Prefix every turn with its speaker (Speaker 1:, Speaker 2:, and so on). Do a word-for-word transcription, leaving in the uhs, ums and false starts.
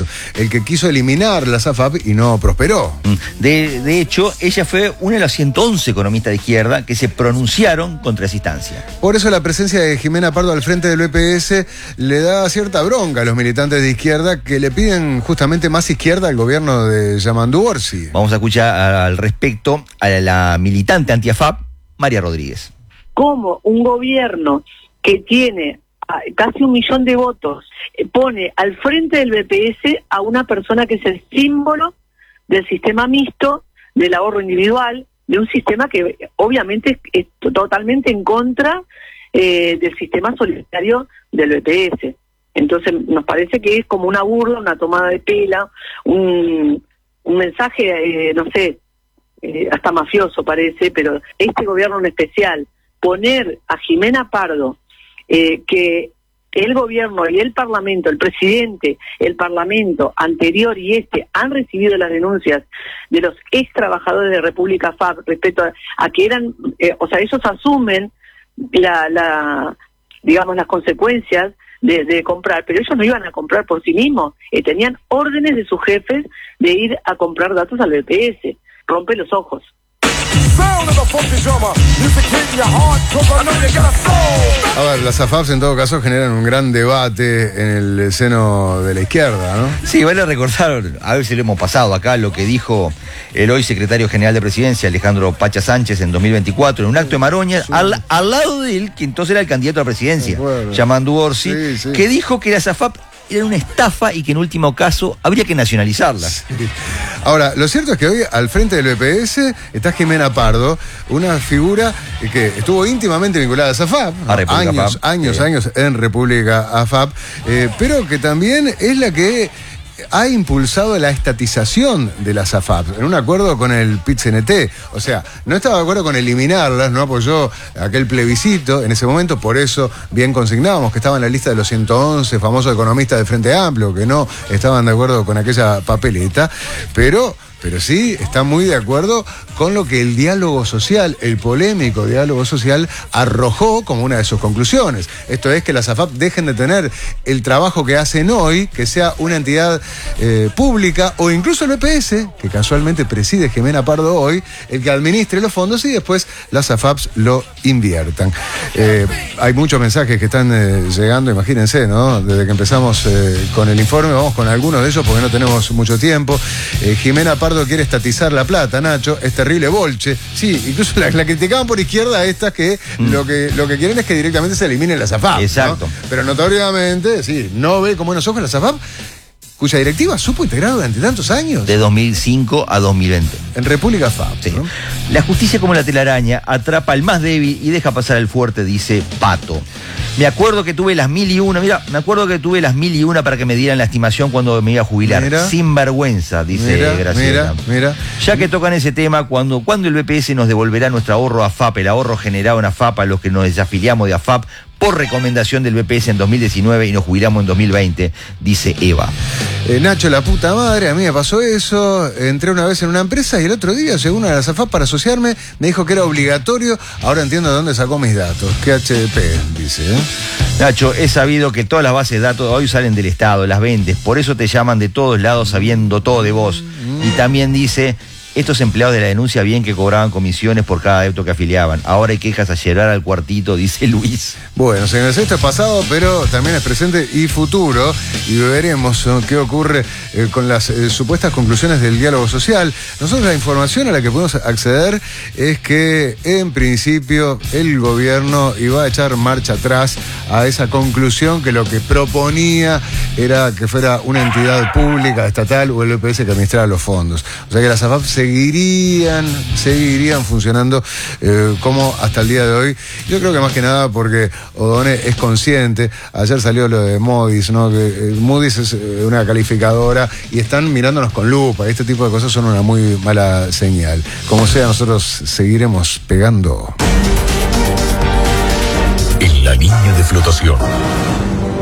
Speaker 1: el que quiso eliminar las A F A P y no prosperó.
Speaker 2: De, de hecho, ella fue una de las ciento once economistas de izquierda que se pronunciaron contra esa instancia.
Speaker 1: Por eso la presencia de Jimena Pardo al frente del B P S le da cierta bronca a los militantes de izquierda que le piden justamente más izquierda al gobierno de Yamandu Orsi.
Speaker 2: Vamos a escuchar al respecto a la militante anti-A F A P, María Rodríguez.
Speaker 3: Cómo un gobierno que tiene casi un millón de votos pone al frente del B P S a una persona que es el símbolo del sistema mixto, del ahorro individual, de un sistema que obviamente es totalmente en contra eh, del sistema solidario del B P S. Entonces nos parece que es como una burla, una tomada de pela, un, un mensaje, eh, no sé, eh, hasta mafioso parece, pero este gobierno en especial, poner a Jimena Pardo, eh, que el gobierno y el parlamento, el presidente, el parlamento anterior y este han recibido las denuncias de los ex trabajadores de República F A P respecto a, a que eran, eh, o sea, ellos asumen la, la digamos, las consecuencias de, de comprar, pero ellos no iban a comprar por sí mismos, eh, tenían órdenes de sus jefes de ir a comprar datos al B P S. Rompe los ojos.
Speaker 1: A ver, las A F A Ps en todo caso generan un gran debate en el seno de la izquierda, ¿no?
Speaker 2: Sí, vale recordar, a ver si lo hemos pasado acá, lo que dijo el hoy secretario general de Presidencia, Alejandro Pacha Sánchez, en dos mil veinticuatro, en un acto de Maroña, sí. al, al lado de él, que entonces era el candidato a la presidencia, Yamandu Orsi, sí, sí. que dijo que las A F A P eran una estafa y que en último caso habría que nacionalizarlas.
Speaker 1: Sí. Ahora, lo cierto es que hoy al frente del B P S está Jimena Pardo, una figura que estuvo íntimamente vinculada a esa A F A P,
Speaker 2: a República
Speaker 1: años,
Speaker 2: F A P.
Speaker 1: años,
Speaker 2: Sí.
Speaker 1: años en República A F A P, eh, pero que también es la que ha impulsado la estatización de las A F A P, en un acuerdo con el P I T C N T. O sea, no estaba de acuerdo con eliminarlas, no apoyó aquel plebiscito en ese momento, por eso bien consignábamos que estaba en la lista de los ciento once famosos economistas de Frente Amplio, que no estaban de acuerdo con aquella papeleta, pero... Pero sí está muy de acuerdo con lo que el diálogo social, el polémico diálogo social, arrojó como una de sus conclusiones. Esto es que las A F A P dejen de tener el trabajo que hacen hoy, que sea una entidad eh, pública, o incluso el B P S, que casualmente preside Jimena Pardo hoy, el que administre los fondos y después las A F A Ps lo inviertan. Eh, hay muchos mensajes que están eh, llegando, imagínense, ¿no? Desde que empezamos eh, con el informe, vamos con algunos de ellos porque no tenemos mucho tiempo. Eh, Jimena Pardo quiere estatizar la plata, Nacho, es terrible bolche. Sí, incluso la, la criticaban por izquierda a estas que, mm. lo que lo que quieren es que directamente se eliminen las A F A P.
Speaker 2: Exacto.
Speaker 1: ¿no? Pero notoriamente, sí, no ve con buenos ojos las A F A P, cuya directiva supo integrar durante tantos años.
Speaker 2: De dos mil cinco a dos mil veinte.
Speaker 1: En República F A P.
Speaker 2: Sí.
Speaker 1: ¿no?
Speaker 2: La justicia, como la telaraña, atrapa al más débil y deja pasar al fuerte, dice Pato. Me acuerdo que tuve las mil y una, mira, me acuerdo que tuve las mil y una para que me dieran la estimación cuando me iba a jubilar. Mira, sin vergüenza, dice
Speaker 1: mira,
Speaker 2: Graciela.
Speaker 1: Mira, mira.
Speaker 2: Ya que tocan ese tema, cuando, cuando el B P S nos devolverá nuestro ahorro a F A P, el ahorro generado en A F A P a los que nos desafiliamos de A F A P por recomendación del B P S en dos mil diecinueve y nos jubilamos en dos mil veinte, dice Eva.
Speaker 1: Eh, Nacho, la puta madre, a mí me pasó eso. Entré una vez en una empresa y el otro día llegó una de las A F A P para asociarme, me dijo que era obligatorio. Ahora entiendo de dónde sacó mis datos. Que H D P, dice. ¿eh?
Speaker 2: Nacho, he sabido que todas las bases de datos hoy salen del Estado, las vendes, por eso te llaman de todos lados sabiendo todo de vos. Mm. Y también dice... Estos empleados de la denuncia bien que cobraban comisiones por cada adepto que afiliaban. Ahora hay quejas a llevar al cuartito, dice Luis.
Speaker 1: Bueno, señores, esto es pasado, pero también es presente y futuro. Y veremos ¿no? qué ocurre eh, con las eh, supuestas conclusiones del diálogo social. Nosotros la información a la que podemos acceder es que, en principio, el gobierno iba a echar marcha atrás a esa conclusión que lo que proponía era que fuera una entidad pública, estatal o el B P S que administrara los fondos. O sea que las A F A P seguirían, seguirían funcionando eh, como hasta el día de hoy. Yo creo que más que nada porque O'Donnell es consciente. Ayer salió lo de Moody's, ¿no? Que eh, Moody's es eh, una calificadora y están mirándonos con lupa. Este tipo de cosas son una muy mala señal. Como sea, nosotros seguiremos pegando.
Speaker 4: En la línea de flotación.